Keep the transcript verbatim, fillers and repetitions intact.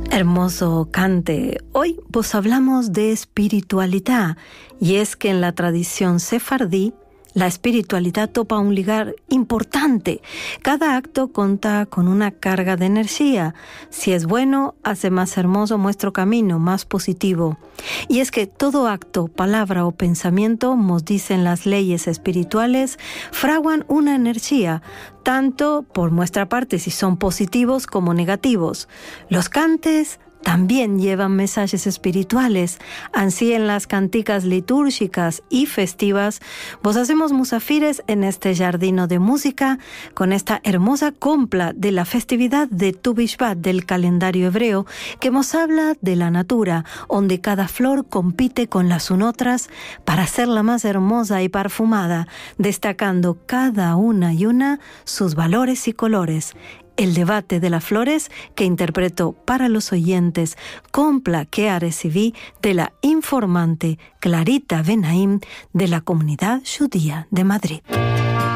Hermoso cante. Hoy vos hablamos de espiritualidad, y es que en la tradición sefardí la espiritualidad topa un lugar importante. Cada acto cuenta con una carga de energía. Si es bueno, hace más hermoso nuestro camino, más positivo. Y es que todo acto, palabra o pensamiento, nos dicen las leyes espirituales, fraguan una energía, tanto por nuestra parte si son positivos como negativos. Los cantes también llevan mensajes espirituales. Así en las canticas litúrgicas y festivas, vos hacemos musafires en este jardino de música con esta hermosa compla de la festividad de Tu Bishvat del calendario hebreo que nos habla de la natura, donde cada flor compite con las unotras para hacerla más hermosa y perfumada, destacando cada una y una sus valores y colores. El debate de las flores que interpretó para los oyentes compla que recibí de la informante Clarita Benaim de la Comunidad Judía de Madrid.